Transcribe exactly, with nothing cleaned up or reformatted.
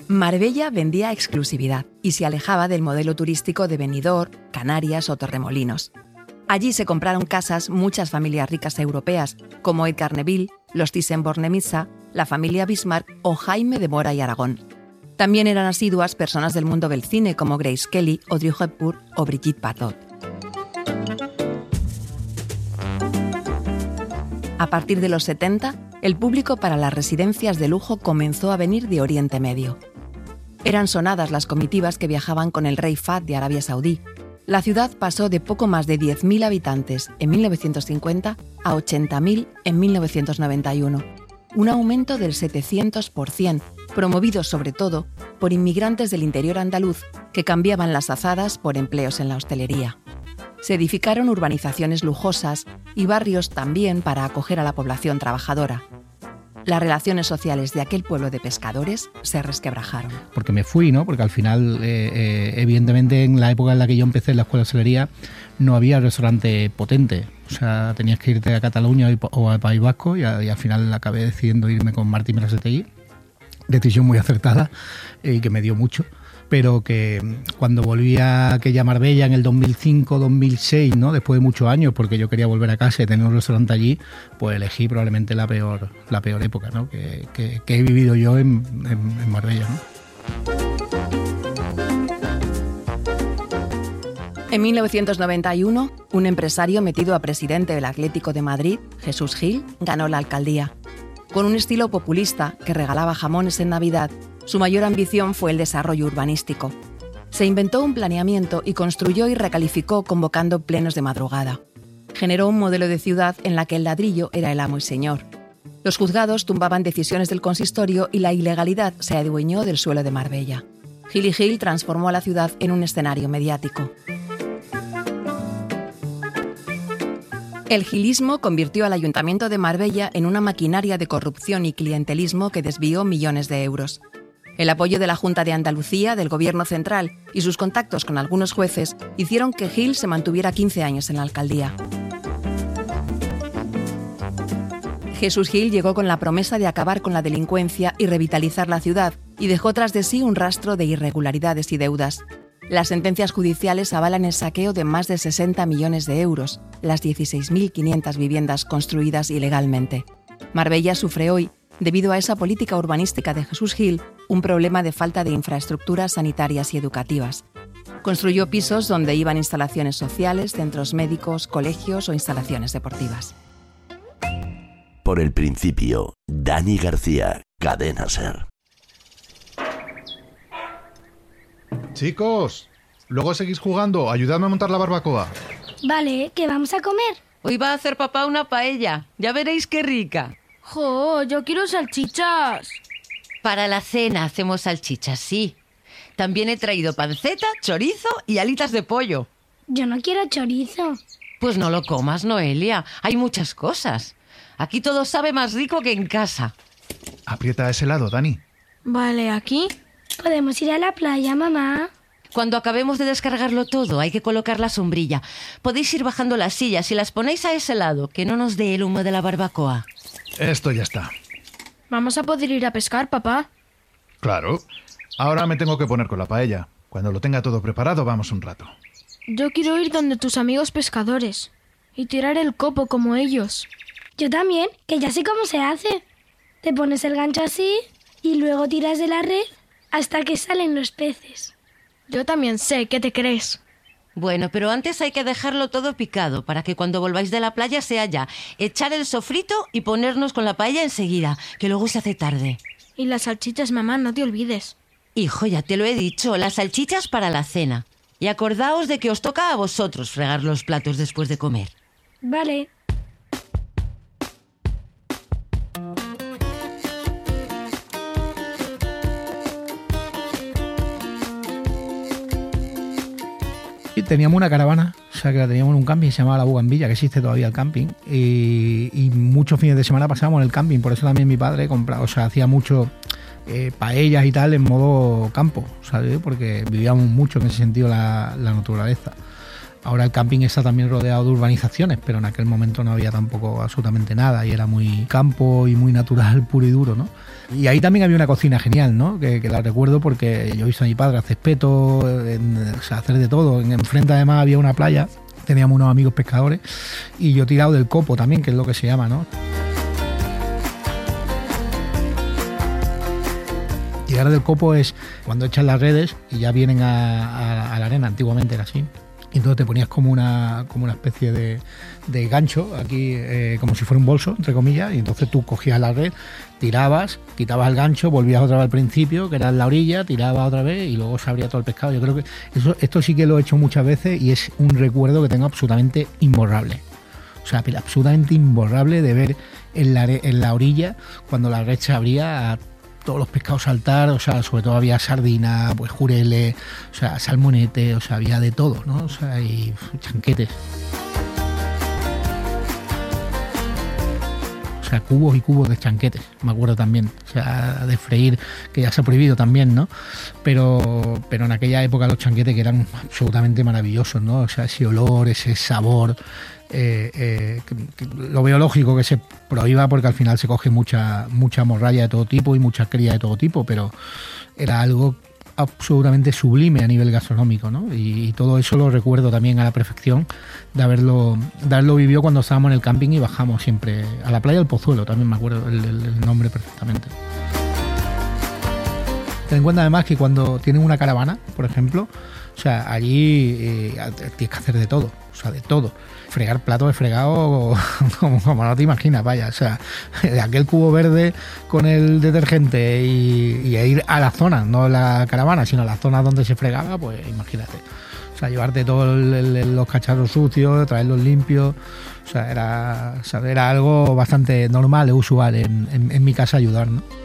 Marbella vendía exclusividad y se alejaba del modelo turístico de Benidorm, Canarias o Torremolinos. Allí se compraron casas muchas familias ricas europeas, como Edgar Neville, los Thyssen-Bornemisza, la familia Bismarck o Jaime de Mora y Aragón. También eran asiduas personas del mundo del cine como Grace Kelly, Audrey Hepburn o Brigitte Bardot. A partir de los setenta, el público para las residencias de lujo comenzó a venir de Oriente Medio. Eran sonadas las comitivas que viajaban con el rey Fahd de Arabia Saudí. La ciudad pasó de poco más de diez mil habitantes en mil novecientos cincuenta a ochenta mil en mil novecientos noventa y uno. Un aumento del setecientos por ciento, promovido sobre todo por inmigrantes del interior andaluz que cambiaban las azadas por empleos en la hostelería. Se edificaron urbanizaciones lujosas y barrios también para acoger a la población trabajadora. Las relaciones sociales de aquel pueblo de pescadores se resquebrajaron. Porque me fui, ¿no? Porque al final, eh, eh, evidentemente, en la época en la que yo empecé en la escuela de hostelería, no había restaurante potente. O sea, tenías que irte a Cataluña o a País Vasco y, a, y al final acabé decidiendo irme con Martín Berasategui. Decisión muy acertada y eh, que me dio mucho. Pero que cuando volví a aquella Marbella en el dos mil cinco dos mil seis, ¿no? Después de muchos años, porque yo quería volver a casa y tener un restaurante allí, pues elegí probablemente la peor, la peor época, ¿no? que, que, que he vivido yo en, en, en Marbella, ¿no? En mil novecientos noventa y uno, un empresario metido a presidente del Atlético de Madrid, Jesús Gil, ganó la alcaldía. Con un estilo populista que regalaba jamones en Navidad, su mayor ambición fue el desarrollo urbanístico. Se inventó un planeamiento y construyó y recalificó convocando plenos de madrugada. Generó un modelo de ciudad en la que el ladrillo era el amo y señor. Los juzgados tumbaban decisiones del consistorio y la ilegalidad se adueñó del suelo de Marbella. Gil y Gil transformó a la ciudad en un escenario mediático. El gilismo convirtió al Ayuntamiento de Marbella en una maquinaria de corrupción y clientelismo que desvió millones de euros. El apoyo de la Junta de Andalucía, del Gobierno central y sus contactos con algunos jueces hicieron que Gil se mantuviera quince años en la alcaldía. Jesús Gil llegó con la promesa de acabar con la delincuencia y revitalizar la ciudad, y dejó tras de sí un rastro de irregularidades y deudas. Las sentencias judiciales avalan el saqueo de más de sesenta millones de euros, las dieciséis mil quinientas viviendas construidas ilegalmente. Marbella sufre hoy, debido a esa política urbanística de Jesús Gil, un problema de falta de infraestructuras sanitarias y educativas. Construyó pisos donde iban instalaciones sociales, centros médicos, colegios o instalaciones deportivas. Por el principio, Dani García, Cadena SER. Chicos, luego seguís jugando. Ayudadme a montar la barbacoa. Vale, ¿qué vamos a comer? Hoy va a hacer papá una paella. Ya veréis qué rica. ¡Jo! Yo quiero salchichas. Para la cena hacemos salchichas, sí. También he traído panceta, chorizo y alitas de pollo. Yo no quiero chorizo. Pues no lo comas, Noelia. Hay muchas cosas. Aquí todo sabe más rico que en casa. Aprieta ese lado, Dani. Vale, ¿aquí? ¿Podemos ir a la playa, mamá? Cuando acabemos de descargarlo todo, hay que colocar la sombrilla. Podéis ir bajando las sillas y las ponéis a ese lado, que no nos dé el humo de la barbacoa. Esto ya está. ¿Vamos a poder ir a pescar, papá? Claro. Ahora me tengo que poner con la paella. Cuando lo tenga todo preparado, vamos un rato. Yo quiero ir donde tus amigos pescadores y tirar el copo como ellos. Yo también, que ya sé cómo se hace. Te pones el gancho así y luego tiras de la red hasta que salen los peces. Yo también sé, ¿qué te crees? Bueno, pero antes hay que dejarlo todo picado para que cuando volváis de la playa sea ya echar el sofrito y ponernos con la paella enseguida, que luego se hace tarde. Y las salchichas, mamá, no te olvides. Hijo, ya te lo he dicho, las salchichas para la cena. Y acordaos de que os toca a vosotros fregar los platos después de comer. Vale. Teníamos una caravana, o sea que la teníamos en un camping, se llamaba La Bugambilla, que existe todavía el camping, y, y muchos fines de semana pasábamos en el camping, por eso también mi padre compraba, o sea, hacía mucho eh, paellas y tal en modo campo, ¿sabes? Porque vivíamos mucho en ese sentido la, la naturaleza. Ahora el camping está también rodeado de urbanizaciones, pero en aquel momento no había tampoco absolutamente nada y era muy campo y muy natural, puro y duro, ¿no? Y ahí también había una cocina genial, ¿no? Que, que la recuerdo porque yo he visto a mi padre hacer espeto, en, o sea, hacer de todo. Enfrente además había una playa, teníamos unos amigos pescadores y yo tirado del copo también, que es lo que se llama, ¿no? Tirar del copo es cuando echas las redes y ya vienen a, a, a la arena, antiguamente era así. Y entonces te ponías como una, como una especie de, de gancho aquí, eh, como si fuera un bolso, entre comillas, y entonces tú cogías la red, tirabas, quitabas el gancho, volvías otra vez al principio, que era en la orilla, tirabas otra vez y luego se abría todo el pescado. Yo creo que eso, esto sí que lo he hecho muchas veces y es un recuerdo que tengo absolutamente imborrable. O sea, absolutamente imborrable de ver en la, en la orilla, cuando la red se abría, a todos los pescados saltar, o sea, sobre todo había sardina, pues jureles, o sea, salmonete, o sea, había de todo, ¿no? O sea, y chanquetes. O sea, cubos y cubos de chanquetes, me acuerdo también. O sea, de freír, que ya se ha prohibido también, ¿no? Pero, pero en aquella época los chanquetes que eran absolutamente maravillosos, ¿no? O sea, ese olor, ese sabor. Eh, eh, que, que lo veo lógico que se prohíba porque al final se coge mucha mucha morralla de todo tipo y mucha cría de todo tipo, pero era algo absolutamente sublime a nivel gastronómico, ¿no? Y, y todo eso lo recuerdo también a la perfección de haberlo, de haberlo vivido cuando estábamos en el camping y bajamos siempre a la playa del Pozuelo, también me acuerdo el, el, el nombre perfectamente. Ten en cuenta además que cuando tienen una caravana, por ejemplo, o sea, allí eh, tienes que hacer de todo, o sea, de todo. Fregar platos de fregado como, como no te imaginas, vaya, o sea, de aquel cubo verde con el detergente y, y ir a la zona, no la caravana, sino a la zona donde se fregaba, pues imagínate. O sea, llevarte todos los cacharros sucios, traerlos limpios, o sea, era, o sea, era algo bastante normal e usual en, en, en mi casa ayudar, ¿no?